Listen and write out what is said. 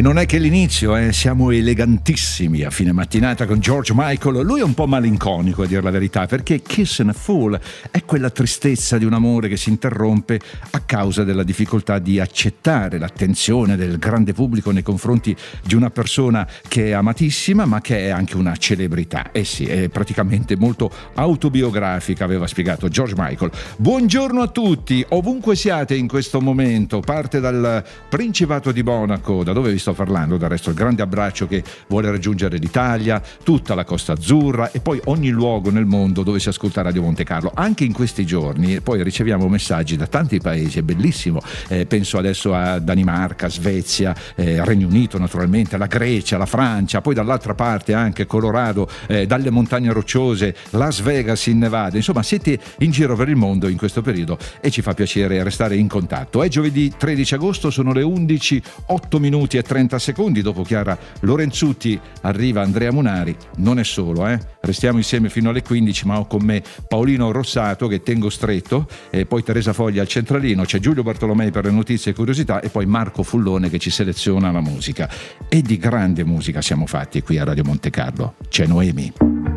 E non è che l'inizio, siamo elegantissimi a fine mattinata con George Michael. Lui è un po' malinconico, a dir la verità, perché Kiss and a Fool è quella tristezza di un amore che si interrompe a causa della difficoltà di accettare l'attenzione del grande pubblico nei confronti di una persona che è amatissima ma che è anche una celebrità. Sì, è praticamente molto autobiografica, aveva spiegato George Michael. Buongiorno a tutti, ovunque siate in questo momento. Parte dal Principato di Monaco, da dove vi sto parlando, del resto il grande abbraccio che vuole raggiungere l'Italia, tutta la Costa Azzurra e poi ogni luogo nel mondo dove si ascolta Radio Monte Carlo. Anche in questi giorni poi riceviamo messaggi da tanti paesi, è bellissimo, penso adesso a Danimarca, Svezia, Regno Unito naturalmente, la Grecia, la Francia, poi dall'altra parte anche Colorado, dalle montagne rocciose, Las Vegas in Nevada, insomma siete in giro per il mondo in questo periodo e ci fa piacere restare in contatto. È giovedì 13 agosto, sono le 11, 8 minuti e 30 secondi. Dopo Chiara Lorenzutti arriva Andrea Munari. Non è solo, restiamo insieme fino alle 15, ma ho con me Paolino Rossato che tengo stretto, e poi Teresa Foglia al centralino, c'è Giulio Bartolomei per le notizie e curiosità e poi Marco Fullone che ci seleziona la musica. E di grande musica siamo fatti qui a Radio Monte Carlo. C'è Noemi.